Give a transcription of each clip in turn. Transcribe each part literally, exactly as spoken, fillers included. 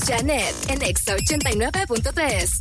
Janet en Exa ochenta y nueve punto tres.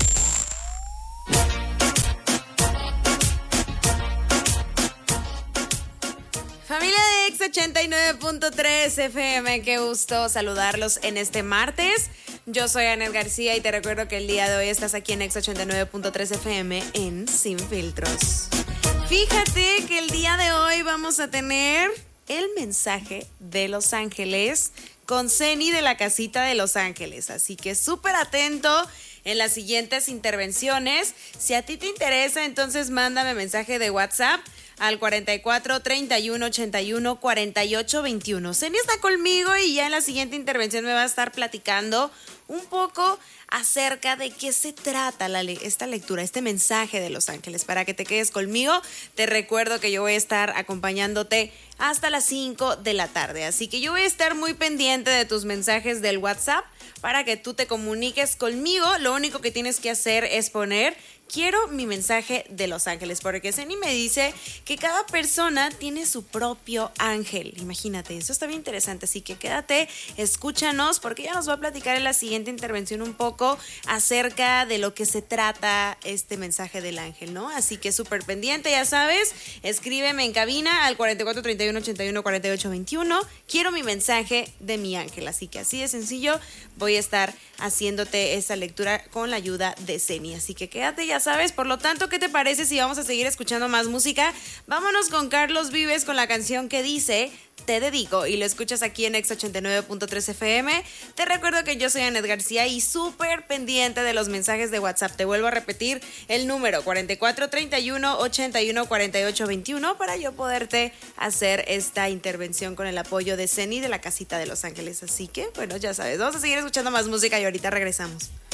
Familia de Exa ochenta y nueve punto tres F M, qué gusto saludarlos en este martes. Yo soy Anet García y te recuerdo que el día de hoy estás aquí en Exa ochenta y nueve punto tres F M en Sin Filtros. Fíjate que el día de hoy vamos a tener el mensaje de Los Ángeles con Zeni de la casita de Los Ángeles. Así que súper atento en las siguientes intervenciones. Si a ti te interesa, entonces mándame mensaje de WhatsApp al cuarenta y cuatro, treinta y uno, ochenta y uno, cuarenta y ocho, veintiuno. Zeni está conmigo y ya en la siguiente intervención me va a estar platicando un poco acerca de qué se trata la le- esta lectura, este mensaje de Los Ángeles. Para que te quedes conmigo, te recuerdo que yo voy a estar acompañándote hasta las cinco de la tarde. Así que yo voy a estar muy pendiente de tus mensajes del WhatsApp para que tú te comuniques conmigo. Lo único que tienes que hacer es poner: quiero mi mensaje de Los Ángeles, porque Zeni me dice que cada persona tiene su propio ángel. Imagínate, eso está bien interesante, así que quédate, escúchanos, porque ella nos va a platicar en la siguiente intervención un poco acerca de lo que se trata este mensaje del ángel, ¿no? Así que súper pendiente, ya sabes, escríbeme en cabina al cuarenta y cuatro, treinta y uno, ochenta y uno, cuarenta y ocho, veintiuno. Quiero mi mensaje de mi ángel, así que así de sencillo voy a estar haciéndote esta lectura con la ayuda de Zeni, así que quédate, ya sabes. Por lo tanto, ¿qué te parece si vamos a seguir escuchando más música? Vámonos con Carlos Vives con la canción que dice Te Dedico, y lo escuchas aquí en Exa ochenta y nueve punto tres F M. Te recuerdo que yo soy Anet García y súper pendiente de los mensajes de WhatsApp. Te vuelvo a repetir el número: cuarenta y cuatro, treinta y uno, ochenta y uno, cuarenta y ocho, veintiuno, para yo poderte hacer esta intervención con el apoyo de Zeni de la casita de Los Ángeles. Así que, bueno, ya sabes, vamos a seguir escuchando más música y ahorita regresamos.